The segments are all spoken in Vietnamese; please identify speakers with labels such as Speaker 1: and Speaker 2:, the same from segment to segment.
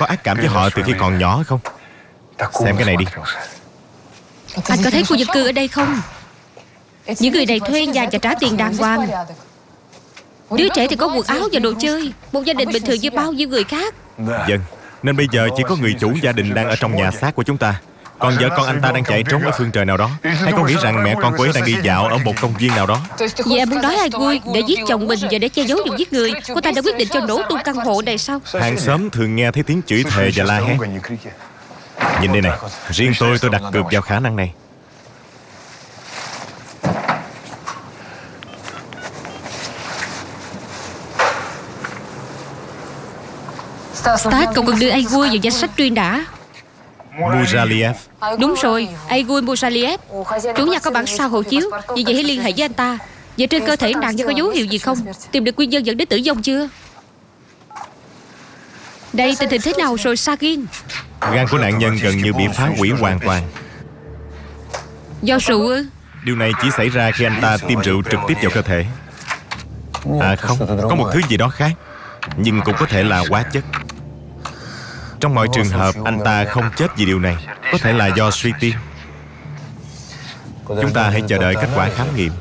Speaker 1: có ác cảm với họ từ khi còn nhỏ không? Xem cái này đi.
Speaker 2: Anh có thấy khu dân cư ở đây không? Những người này thuê nhà và trả tiền đàng hoàng. Đứa trẻ thì có quần áo và đồ chơi. Một gia đình bình thường như bao nhiêu người khác.
Speaker 1: Vâng. Nên bây giờ chỉ có người chủ gia đình đang ở trong nhà xác của chúng ta. Còn vợ con anh ta đang chạy trốn ở phương trời nào đó. Hay con nghĩ rằng mẹ con cô ấy đang đi dạo ở một công viên nào đó?
Speaker 2: Vậy em muốn nói ai vui để giết chồng mình và để che giấu vụ giết người? Cô ta đã quyết định cho nổ tung căn hộ này sao?
Speaker 1: Hàng xóm thường nghe thấy tiếng chửi thề và la hét. Nhìn đây này, riêng tôi đặt cược vào khả năng này.
Speaker 2: Stat, cậu cần đưa Aigul vào danh sách truy nã.
Speaker 1: Muraliev.
Speaker 2: Đúng rồi, Aigul Muraliev. Chủ nhà có bản sao hộ chiếu. Vì vậy hãy liên hệ với anh ta. Vậy trên cơ thể nạn nhân có dấu hiệu gì không? Tìm được nguyên nhân dẫn đến tử vong chưa? Đây, tình hình thế nào rồi Sagin?
Speaker 1: Gan của nạn nhân gần như bị phá hủy hoàn toàn.
Speaker 2: Do rượu ư?
Speaker 1: Điều này chỉ xảy ra khi anh ta tiêm rượu trực tiếp vào cơ thể. À không, có một thứ gì đó khác. Nhưng cũng có thể là hóa chất. Trong mọi trường hợp anh ta không chết vì điều này. Có thể là do suy tim. Chúng ta hãy chờ đợi kết quả khám nghiệm.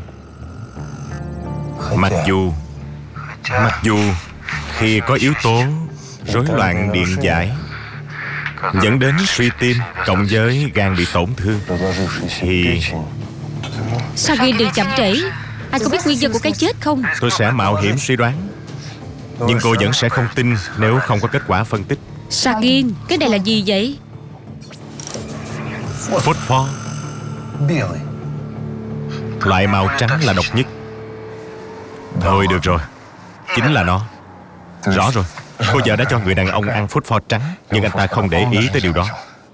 Speaker 1: Mặc dù khi có yếu tố rối loạn điện giải dẫn đến suy tim cộng với gan bị tổn thương thì...
Speaker 2: Sagin, đừng chậm trễ. Anh có biết nguyên nhân của cái chết không?
Speaker 1: Tôi sẽ mạo hiểm suy đoán. Nhưng cô vẫn sẽ không tin nếu không có kết quả phân tích.
Speaker 2: Sagin, cái này là gì vậy?
Speaker 1: Phosphor. Loại màu trắng là độc nhất. Thôi được rồi, chính là nó. Rõ rồi, cô vợ đã cho người đàn ông ăn phosphor trắng. Nhưng anh ta không để ý tới điều đó.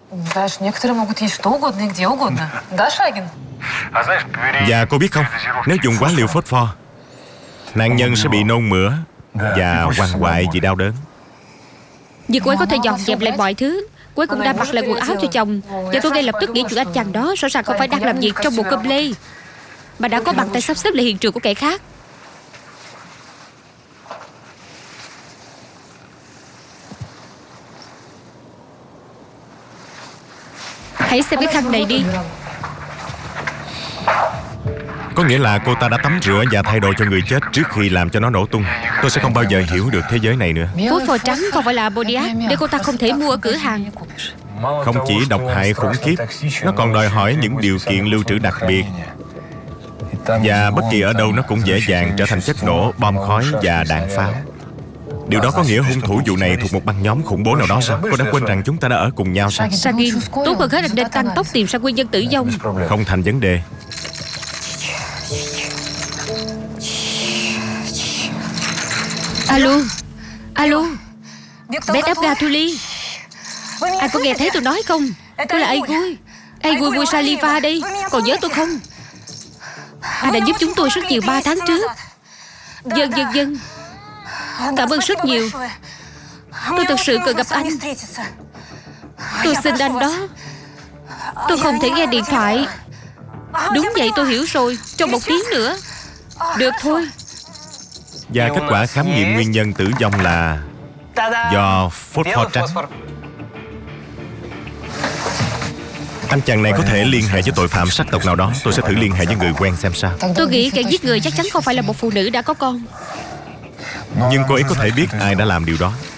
Speaker 1: Và cô biết không, nếu dùng quá liều phosphor, nạn nhân sẽ bị nôn mửa và hoàng hoại vì đau đớn.
Speaker 2: Vì cô ấy có thể dọn dẹp lại mọi thứ. Cô ấy cũng đã mặc lại quần áo cho chồng. Và tôi ngay lập tức nghĩ chuyện anh chàng đó rõ ràng không phải đang làm việc trong một công lê, mà đã có bàn tay sắp xếp lại hiện trường của kẻ khác. Hãy xem cái khăn này đi.
Speaker 1: Có nghĩa là cô ta đã tắm rửa và thay đồ cho người chết trước khi làm cho nó nổ tung. Tôi sẽ không bao giờ hiểu được thế giới này nữa.
Speaker 2: Phosphor trắng không phải là ammoniac, để cô ta không thể mua ở cửa hàng.
Speaker 1: Không chỉ độc hại khủng khiếp, nó còn đòi hỏi những điều kiện lưu trữ đặc biệt. Và bất kỳ ở đâu nó cũng dễ dàng trở thành chất nổ, bom khói và đạn pháo. Điều đó có nghĩa hung thủ vụ này thuộc một băng nhóm khủng bố nào đó sao? Cô đã quên rằng chúng ta đã ở cùng nhau sao?
Speaker 2: Sagin, tốt hơn hết là nên tăng tốc tìm ra nguyên nhân tử vong.
Speaker 1: Không thành vấn đề.
Speaker 2: Alo. Alo. Bé Abgatuli. Anh có nghe thấy tôi nói không? Tôi là Aigul Muraliev đây. Còn nhớ tôi không? Anh đã giúp chúng tôi rất nhiều 3 tháng trước. Vâng. Cảm ơn rất nhiều. Tôi thật sự cần gặp anh. Tôi xin anh đó. Tôi không thể nghe điện thoại. Đúng vậy, tôi hiểu rồi. Trong 1 tiếng nữa. Được thôi.
Speaker 1: Và kết quả khám nghiệm nguyên nhân tử vong là do phosphor trắng. Anh chàng này có thể liên hệ với tội phạm sắc tộc nào đó. Tôi sẽ thử liên hệ với người quen xem sao.
Speaker 2: Tôi nghĩ kẻ giết người chắc chắn không phải là một phụ nữ đã có con.
Speaker 1: Nhưng cô ấy có thể biết ai đã làm điều đó.